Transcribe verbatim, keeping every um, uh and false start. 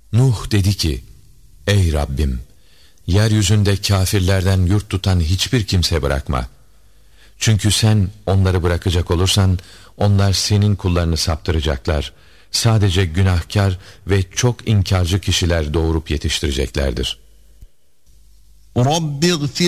Nuh dedi ki, ey Rabbim, yeryüzünde kâfirlerden yurt tutan hiçbir kimse bırakma. Çünkü sen onları bırakacak olursan, onlar senin kullarını saptıracaklar. Sadece günahkar ve çok inkarcı kişiler doğurup yetiştireceklerdir. Rabbi